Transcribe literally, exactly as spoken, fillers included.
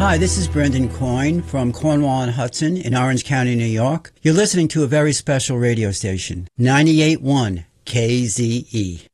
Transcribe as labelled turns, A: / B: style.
A: Hi, this is Brendan Coyne from Cornwall and Hudson in Orange County, New York. You're listening to a very special radio station, ninety-eight point one K Z E.